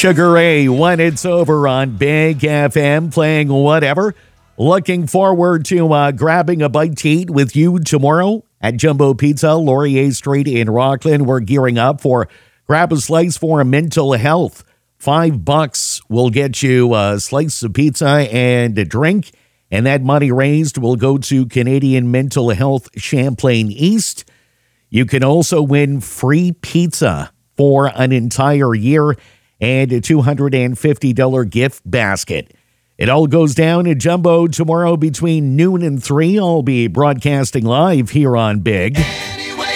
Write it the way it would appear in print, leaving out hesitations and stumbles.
Sugar Ray, when it's over on Big FM, playing whatever. Looking forward to grabbing a bite to eat with you tomorrow at Jumbo Pizza, Laurier Street in Rockland. We're gearing up for Grab a Slice for Mental Health. $5 will get you a slice of pizza and a drink, and that money raised will go to Canadian Mental Health Champlain East. You can also win free pizza for an entire year and a $250 gift basket. It all goes down at Jumbo tomorrow between noon and 3. I'll be broadcasting live here on Big.